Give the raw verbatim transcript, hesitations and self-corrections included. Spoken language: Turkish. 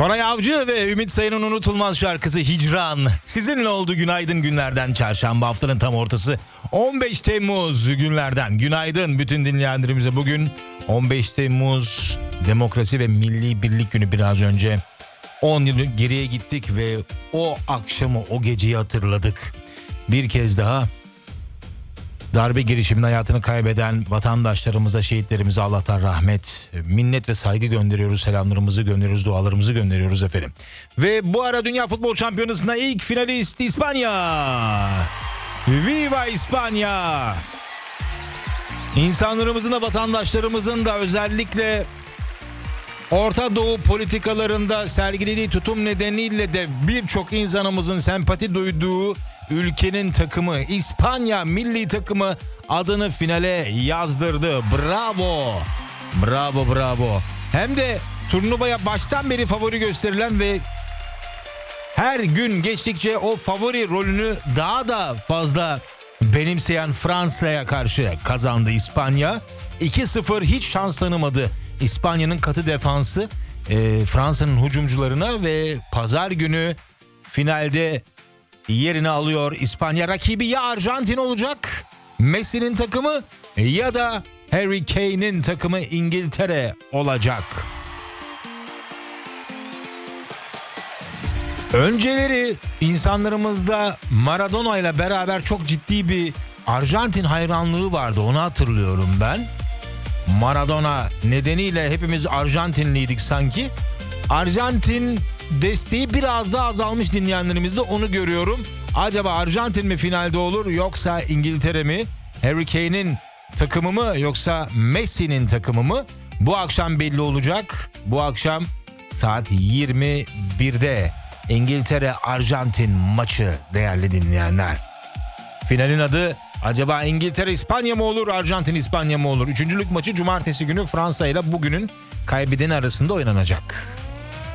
Koray Avcı ve Ümit Sayın'ın unutulmaz şarkısı Hicran. Sizinle oldu günaydın günlerden çarşamba, haftanın tam ortası. on beş Temmuz günlerden günaydın bütün dinleyenlerimize. Bugün on beş Temmuz Demokrasi ve Milli Birlik Günü. Biraz önce on yıl geriye gittik ve o akşamı, o geceyi hatırladık. Bir kez daha darbe girişiminde hayatını kaybeden vatandaşlarımıza, şehitlerimize Allah'tan rahmet, minnet ve saygı gönderiyoruz. Selamlarımızı gönderiyoruz, dualarımızı gönderiyoruz efendim. Ve bu ara Dünya Futbol Şampiyonası'nda ilk finalist İspanya. Viva İspanya! İnsanlarımızın da vatandaşlarımızın da özellikle Orta Doğu politikalarında sergilediği tutum nedeniyle de birçok insanımızın sempati duyduğu ülkenin takımı, İspanya milli takımı adını finale yazdırdı. Bravo! Bravo, bravo. Hem de turnuvaya baştan beri favori gösterilen ve her gün geçtikçe o favori rolünü daha da fazla benimseyen Fransa'ya karşı kazandı İspanya. iki sıfır hiç şans tanımadı İspanya'nın katı defansı e, Fransa'nın hücumcularına ve pazar günü finalde yerini alıyor İspanya. Rakibi ya Arjantin olacak, Messi'nin takımı, ya da Harry Kane'in takımı İngiltere olacak. Önceleri insanlarımızda Maradona ile beraber çok ciddi bir Arjantin hayranlığı vardı, onu hatırlıyorum ben. Maradona nedeniyle hepimiz Arjantinliydik sanki. Arjantin desteği biraz daha azalmış dinleyenlerimizde, onu görüyorum. Acaba Arjantin mi finalde olur yoksa İngiltere mi? Harry Kane'in takımı mı yoksa Messi'nin takımı mı? Bu akşam belli olacak. Bu akşam saat yirmi birde İngiltere-Arjantin maçı değerli dinleyenler. Finalin adı acaba İngiltere-İspanya mı olur, Arjantin-İspanya mı olur? Üçüncülük maçı cumartesi günü Fransa ile bugünün kaybedeni arasında oynanacak.